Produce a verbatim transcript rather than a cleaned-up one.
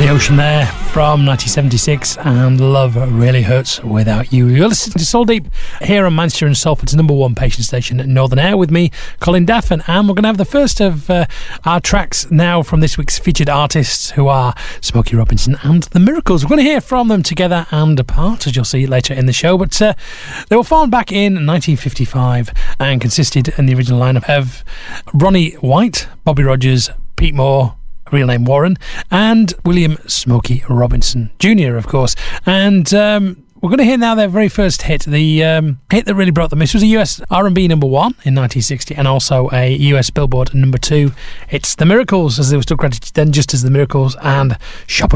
the Ocean there from nineteen seventy-six, and Love Really Hurts Without You. You're listening to Soul Deep here on Manchester and Salford's number one patient station at Northern Air with me, Colin Daffin, and we're going to have the first of uh, our tracks now from this week's featured artists, who are Smokey Robinson and The Miracles. We're going to hear from them together and apart, as you'll see later in the show, but uh, they were formed back in nineteen fifty-five and consisted in the original lineup of Ronnie White, Bobby Rogers, Pete Moore, real name Warren, and William Smokey Robinson Junior, of course. And um, we're going to hear now their very first hit, the um, hit that really brought them. This was a U S R and B number one in nineteen sixty, and also a U S Billboard number two. It's The Miracles, as they were still credited then just as The Miracles, and Shop